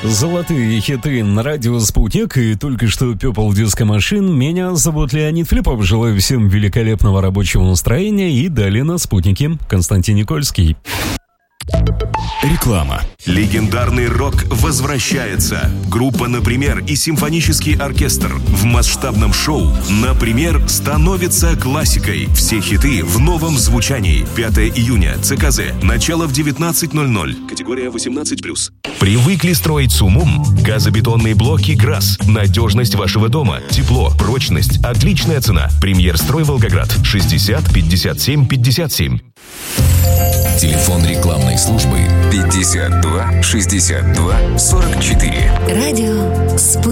Золотые хиты на радио «Спутник» и только что People Disco Machine. Меня зовут Леонид Филиппов. Желаю всем великолепного рабочего настроения. И далее на «Спутнике» Константин Никольский. Реклама. Легендарный рок возвращается. Группа «Например» и симфонический оркестр в масштабном шоу «Например» становится классикой. Все хиты в новом звучании. 5 июня. ЦКЗ. Начало в 19:00. Категория 18+. Привыкли строить с умом? Газобетонные блоки «ГРАС». Надежность вашего дома. Тепло, прочность, отличная цена. Премьер-строй Волгоград. 60 57 57. Телефон рекламной службы 52 62 44. Радио «Спутник».